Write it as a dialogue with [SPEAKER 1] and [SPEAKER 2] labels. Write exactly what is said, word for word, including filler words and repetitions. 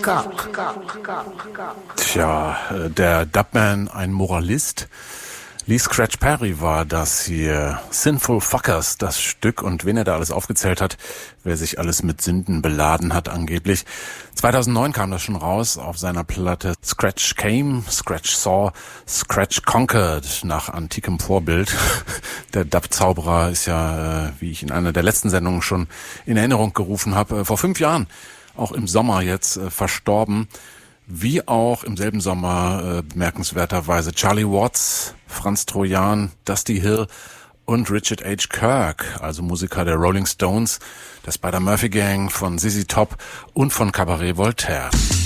[SPEAKER 1] Tja, der Dubman, ein Moralist. Lee Scratch Perry war das hier. Sinful Fuckers, das Stück, und wen er da alles aufgezählt hat, wer sich alles mit Sünden beladen hat angeblich. zweitausendneun kam das schon raus auf seiner Platte Scratch Came, Scratch Saw, Scratch Conquered, nach antikem Vorbild. Der Dub-Zauberer ist ja, wie ich in einer der letzten Sendungen schon in Erinnerung gerufen habe, vor fünf Jahren, auch im Sommer jetzt, verstorben. Wie auch im selben Sommer äh, bemerkenswerterweise Charlie Watts, Franz Trojan, Dusty Hill und Richard H. Kirk, also Musiker der Rolling Stones, der Spider-Murphy Gang, von Z Z Top und von Cabaret Voltaire.